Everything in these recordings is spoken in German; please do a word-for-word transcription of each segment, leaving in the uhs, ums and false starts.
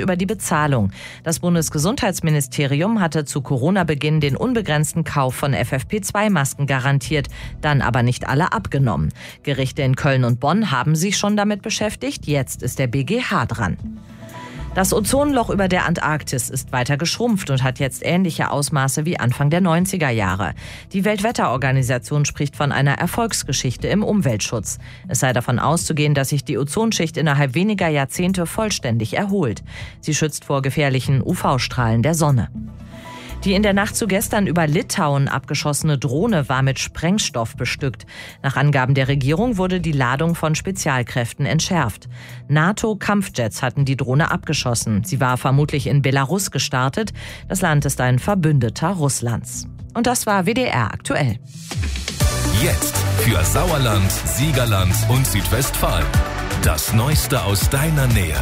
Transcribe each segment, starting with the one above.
über die Bezahlung. Das Bundesgesundheitsministerium hatte zu Corona-Beginn den unbegrenzten Kauf von F F P zwei Masken garantiert, dann aber nicht alle abgenommen. Gerichte in Köln und Bonn haben sich schon damit beschäftigt, jetzt ist der B G H dran. Das Ozonloch über der Antarktis ist weiter geschrumpft und hat jetzt ähnliche Ausmaße wie Anfang der neunziger Jahre. Die Weltwetterorganisation spricht von einer Erfolgsgeschichte im Umweltschutz. Es sei davon auszugehen, dass sich die Ozonschicht innerhalb weniger Jahrzehnte vollständig erholt. Sie schützt vor gefährlichen U V-Strahlen der Sonne. Die in der Nacht zu gestern über Litauen abgeschossene Drohne war mit Sprengstoff bestückt. Nach Angaben der Regierung wurde die Ladung von Spezialkräften entschärft. NATO-Kampfjets hatten die Drohne abgeschossen. Sie war vermutlich in Belarus gestartet. Das Land ist ein Verbündeter Russlands. Und das war W D R aktuell. Jetzt für Sauerland, Siegerland und Südwestfalen. Das Neueste aus deiner Nähe.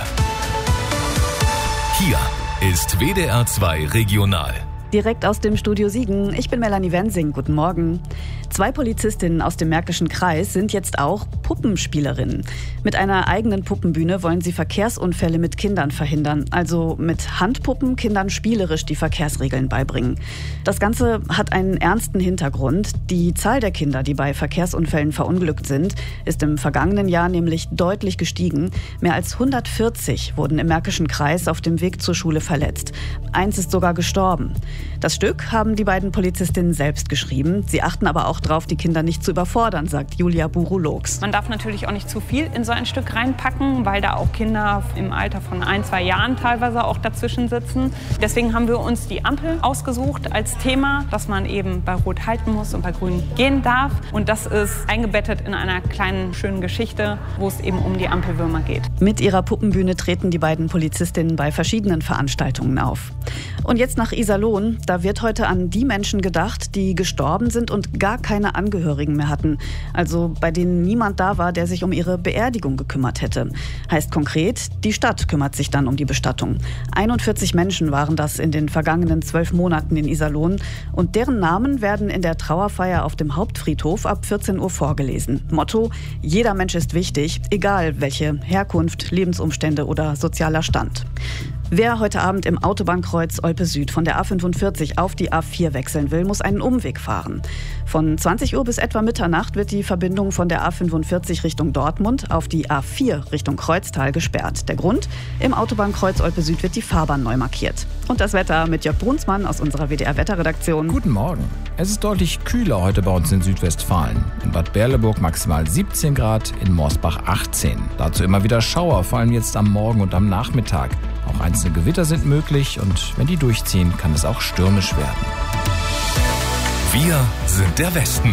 Hier ist W D R zwei Regional. Direkt aus dem Studio Siegen. Ich bin Melanie Wensing. Guten Morgen. Zwei Polizistinnen aus dem Märkischen Kreis sind jetzt auch Puppenspielerinnen. Mit einer eigenen Puppenbühne wollen sie Verkehrsunfälle mit Kindern verhindern. Also mit Handpuppen Kindern spielerisch die Verkehrsregeln beibringen. Das Ganze hat einen ernsten Hintergrund. Die Zahl der Kinder, die bei Verkehrsunfällen verunglückt sind, ist im vergangenen Jahr nämlich deutlich gestiegen. Mehr als hundertvierzig wurden im Märkischen Kreis auf dem Weg zur Schule verletzt. Eins ist sogar gestorben. Das Stück haben die beiden Polizistinnen selbst geschrieben. Sie achten aber auch darauf, die Kinder nicht zu überfordern, sagt Julia Burulogs. Man darf natürlich auch nicht zu viel in so ein Stück reinpacken, weil da auch Kinder im Alter von ein, zwei Jahren teilweise auch dazwischen sitzen. Deswegen haben wir uns die Ampel ausgesucht als Thema, dass man eben bei Rot halten muss und bei Grün gehen darf. Und das ist eingebettet in einer kleinen, schönen Geschichte, wo es eben um die Ampelwürmer geht. Mit ihrer Puppenbühne treten die beiden Polizistinnen bei verschiedenen Veranstaltungen auf. Und jetzt nach Iserlohn. Da wird heute an die Menschen gedacht, die gestorben sind und gar keine Angehörigen mehr hatten. Also bei denen niemand da war, der sich um ihre Beerdigung gekümmert hätte. Heißt konkret, die Stadt kümmert sich dann um die Bestattung. einundvierzig Menschen waren das in den vergangenen zwölf Monaten in Iserlohn. Und deren Namen werden in der Trauerfeier auf dem Hauptfriedhof ab vierzehn Uhr vorgelesen. Motto: Jeder Mensch ist wichtig, egal welche Herkunft, Lebensumstände oder sozialer Stand. Wer heute Abend im Autobahnkreuz Olpe Süd von der A fünfundvierzig auf die A vier wechseln will, muss einen Umweg fahren. Von zwanzig Uhr bis etwa Mitternacht wird die Verbindung von der A fünfundvierzig Richtung Dortmund auf die A vier Richtung Kreuztal gesperrt. Der Grund? Im Autobahnkreuz Olpe Süd wird die Fahrbahn neu markiert. Und das Wetter mit Jörg Brunsmann aus unserer W D R-Wetterredaktion. Guten Morgen. Es ist deutlich kühler heute bei uns in Südwestfalen. In Bad Berleburg maximal siebzehn Grad, in Morsbach achtzehn. Dazu immer wieder Schauer, vor allem jetzt am Morgen und am Nachmittag. Auch einzelne Gewitter sind möglich und wenn die durchziehen, kann es auch stürmisch werden. Wir sind der Westen.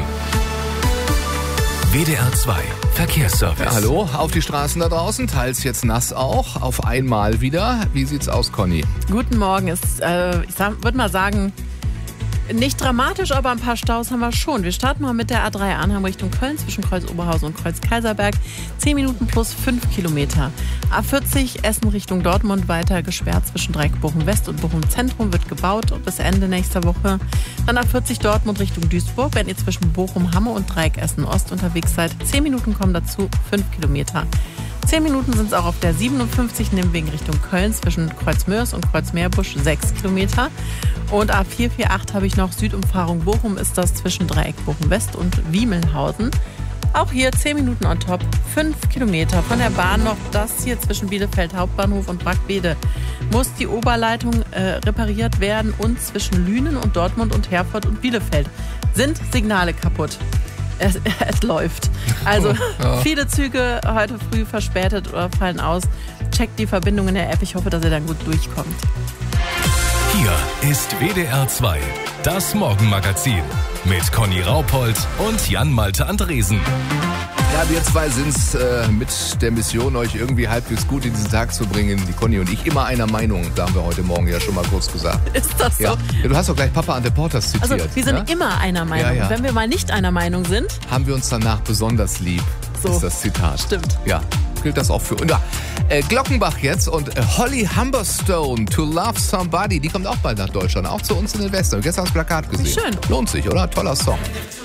W D R zwei Verkehrsservice. Ja, hallo, auf die Straßen da draußen, teils jetzt nass auch, auf einmal wieder. Wie sieht's aus, Conny? Guten Morgen. Ist, äh, ich würde mal sagen, nicht dramatisch, aber ein paar Staus haben wir schon. Wir starten mal mit der A drei Arnhem Richtung Köln zwischen Kreuz Oberhausen und Kreuz Kaiserberg. zehn Minuten plus fünf Kilometer. A vierzig Essen Richtung Dortmund weiter gesperrt zwischen Dreieck Bochum West und Bochum Zentrum, wird gebaut bis Ende nächster Woche. Dann A vierzig Dortmund Richtung Duisburg, wenn ihr zwischen Bochum Hamme und Dreieck Essen Ost unterwegs seid. zehn Minuten kommen dazu, fünf Kilometer. zehn Minuten sind es auch auf der siebenundfünfzig Nimwegen Richtung Köln zwischen Kreuzmörs und Kreuzmeerbusch, sechs Kilometer. Und A vier vier acht habe ich noch Südumfahrung Bochum, ist das zwischen Dreieck Bochum West und Wiemelhausen. Auch hier zehn Minuten on top, fünf Kilometer. Von der Bahn noch das hier zwischen Bielefeld Hauptbahnhof und Brackwede. Muss die Oberleitung äh, repariert werden und zwischen Lünen und Dortmund und Herford und Bielefeld sind Signale kaputt. Es, es läuft. Also ja. Viele Züge heute früh verspätet oder fallen aus. Checkt die Verbindung in der App. Ich hoffe, dass ihr dann gut durchkommt. Hier ist W D R zwei, das Morgenmagazin mit Conny Raupold und Jan-Malte Andresen. Ja, wir zwei sind es äh, mit der Mission, euch irgendwie halbwegs gut in diesen Tag zu bringen. Die Conny und ich immer einer Meinung, da haben wir heute Morgen ja schon mal kurz gesagt. Ist das so? Ja, ja, du hast doch gleich Papa Ante Portas zitiert. Also wir sind ja? immer einer Meinung. Ja, ja. Wenn wir mal nicht einer Meinung sind, haben wir uns danach besonders lieb, so ist das Zitat. Stimmt. Ja, gilt das auch für uns. Ja, äh, Glockenbach jetzt und äh, Holly Humberstone, To Love Somebody, die kommt auch bald nach Deutschland, auch zu uns in den Westen. Gestern das Plakat gesehen. Schön. Lohnt sich, oder? Toller Song.